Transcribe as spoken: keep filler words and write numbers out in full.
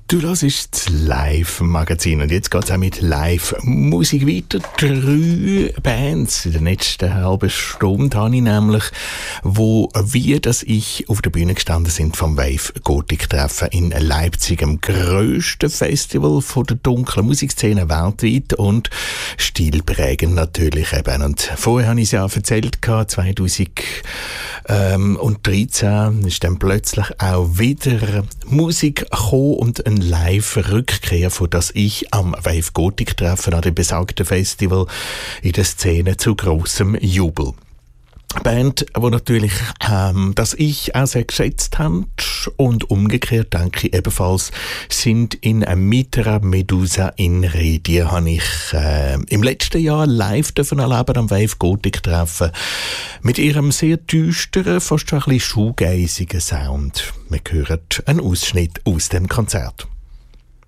Du hörst das Live-Magazin und jetzt geht es auch mit Live-Musik weiter. Drei Bands in der nächsten halben Stunde habe ich nämlich, wo wie dass ich auf der Bühne gestanden sind vom Wave Gothic Treffen in Leipzig, dem grössten Festival von der dunklen Musikszene weltweit und stilprägend natürlich eben. Und vorher habe ich es ja erzählt, zweitausenddreizehn ist dann plötzlich auch wieder Musik gekommen und ein Live-Rückkehr von das ich am Wave Gothic Treffen an dem besagten Festival in der Szene zu grossem Jubel. Eine Band, die natürlich ähm, das ich auch sehr geschätzt habe und umgekehrt denke ich ebenfalls, sind in Mitra Medusa in Redi. Habe ich äh, im letzten Jahr live dürfen erleben am Wave Gothic Treffen mit ihrem sehr düsteren, fast schon ein bisschen shoegazigen Sound. Wir hören einen Ausschnitt aus dem Konzert.